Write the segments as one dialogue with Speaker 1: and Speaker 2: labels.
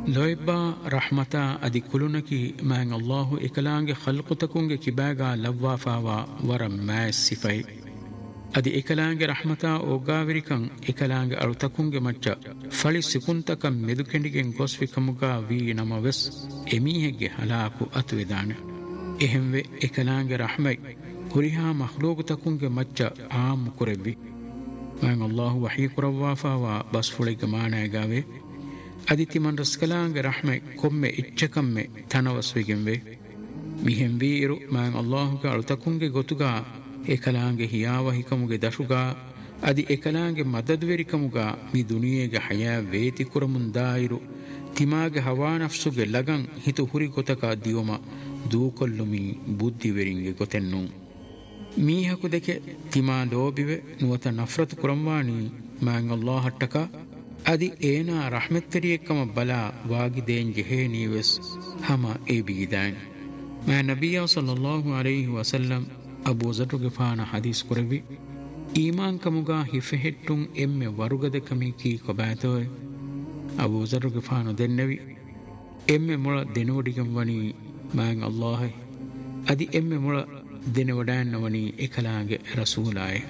Speaker 1: ಲೊಯ್ಬಾ ರಹ್ಮತಾ ಅದಿ ಕುಲುನಕಿ ಮ್ಯಾಂಗ್ ಅಲ್ಲಾಹು ಇಕಲಾಂಗೆ ಖಲ್ಕುತಕುಂಗೆ ಕಿಬಾಗ ಲವ್ವಾಫಾವಾ ವರ ಮ್ಯಾಸ್ ಸಿಫೈ ಅದಿ ಇಕಲಾಂಗೆ ರಹ್ಮತಾ ಒಗ್ಗಾವಿರಿಕಂ ಇಕಲಾಂಗೆ ಅಳುತಕುಂಗೆ ಮಚ್ಚ ಫಳಿ ಸಿಕುಂತಕ ಮೆದುಕೆಂಡಿಗೆನ್ ಗೊಸ್ವಿಕಮುಗ ವಿ ನಮವೆಸ್ ಎಮೀಹೆಗ್ಗೆ ಹಲಾಕು ಅತುವೆದಾನೆ ಎಹೆಂವೆ ಇಕಲಾಂಗೆ ರಹ್ಮೈ ಹುರಿಹಾ ಮಖ್ಲೂಗುತಕುಂಗೆ ಮಚ್ಚ ಆಮು ಕುರೆವ್ವಿ ಮ್ಯಾಂಗ್ ಅಲ್ಲಾಹು ವಹೀ ಕುರವ್ವಾಫಾವಾ ಬಸ್ಫುಳಿಗೆ ಮಾನಾಯಗಾವೆ ಅದಿತಿಮನ್ ರಸ್ಕಲಾಂಗೆ ರಹ್ಮೆ ಕೊಮ್ಮೆ ಇಚ್ಚಕಮ್ಮೆ ತನವಸ್ವಿಗೆಂವೆ ಮಿಹೆಂ ವೀರು ಮ್ಯಾಂಗ್ ಅಲ್ಲಾಹುಗೆ ಅಳುತಕುಂಗೆ ಗೊತುಗ ಏಕಲಾಂಗೆ ಹಿಯಾವಹಿಕಮುಗೆ ದಶುಗ ಅದಿ ಏಕಲಾಂಗೆ ಮದದ್ವೆರಿಕಮುಗ ಮಿ ದುನಿಯೆಗೆ ಹಯಾ ವೇತಿ ಕುರಮುಂದಾಯಿರು ತಿಮಾಗೆ ಹವಾ ನಫ್ಸುಗೆ ಲಗಂ ಹಿತು ಹುರಿ ಗೊತಕ ದಿವಮ ದೂಕೊಲ್ಲುಮಿ ಬುದ್ಧಿವೆರಿಂಗೆ ಗೊತೆನ್ನು ಮೀಹಕು ದೆಕೆ ತಿಮಾ ಲೋಬಿವೆ ನುವತ ನಫ್ರತು ಕುರಂವಾಣಿ ಮ್ಯಾಂಗ್ ಅಲ್ಲಾಹಟ್ಟಕ ಅದಿ ಏನಾ ರಹ್ಮೆತ್ತರಿಯಕ್ಕಮ ಬಲ ವಾಗಿದೇನ್ ಜೆಹೇ ನೀವೆಸ್ ಹಮ ಏ ಬೀದಾನ್ ಮಾ ನಬಿಯ ಸಲ್ಲಲ್ಲಾಹು ಅಲೈಹಿ ವಸಲ್ಲಂ ಅಬೂ ಝರ್ ಗಿಫಾನ ಹದೀಸ್ ಕುರವಿ ಈಮಾನ್ ಕಮುಗ ಹಿಫೆහෙಟ್ಟುಂ ಎಮ್ಮೆ ವರುಗದ ಕಮಿ ಕೀ ಕೊಬಾತೋಯ್ ಅಬೂ ಝರ್ ಗಿಫಾನ ದೆನ್ನವಿ ಎಮ್ಮೆ ಮುಳ ದೆನೋಡಿಗಂ ವನಿ ಮ್ಯಾಂಗ್ ಅಲ್ಲಾಹ್ ಅದಿ ಎಮ್ಮೆ ಮುಳ ದೆನವಡಾನ್ನ ವನಿ ಎಕಲಾಗೆ ರಸೂಲಾಯ್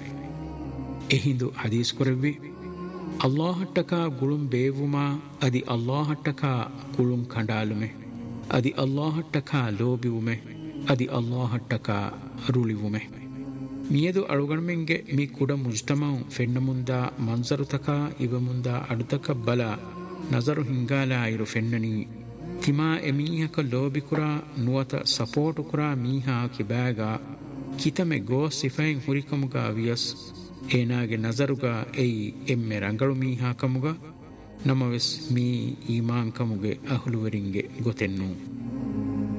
Speaker 1: ಎಹಿಂದು ಹದೀಸ್ ಕುರವಿ ಅಲ್ಲಾಹಟ್ಟಕ ಗುಳುಂ ಬೇವುಮಾ ಅದಿ ಅಲ್ಲಾಹಟ್ಟಕ ಕುಳುಂ ಕಂಡಾಲುಮೆ ಅದಿ ಅಲ್ಲಾಹಟ್ಟಕ ಲೋಬಿವುಮೆ ಅದಿ ಅಲ್ಲಾಹಟ್ಟಕ ರುಳಿವುಮೆ ಮಿಯದು ಅಳುಗಣ್ಮೆಂಗೆ ಮಿ ಕುಡ ಮುಜ್ತಮಂ ಫೆನ್ನ ಮುಂದ ಮನ್ಸರುತಕ ಇವ ಮುಂದ ಅಡುತಕ ಬಲ ನಜರು ಹಿಂಗಾಲ ಇರು ಫೆನ್ನನಿ ತಿಮಾ ಎಮೀಹಕ ಲೋಬಿ ಕುರ ನುವತ ಸಪೋರ್ಟು ಕುರ ಮೀಹಾ ಕಿಬಾಗ ಕಿತಮೆ ಗೋ ಸಿಫೈನ್ ಹುರಿಕಮುಗ ವಿಯಸ್ ಏನಾಗೆ ನಜರುಗ ಎಯಿ ಎಮ್ಮೆ ರಂಗಳು ಮೀಹಾ ಕಮುಗ ನಮವೆಸ್ ಮೀ ಈಮಾನ್ ಕಮುಗೆ ಅಹುಲುವರಿಂಗೆ ಗೊತೆನ್ನು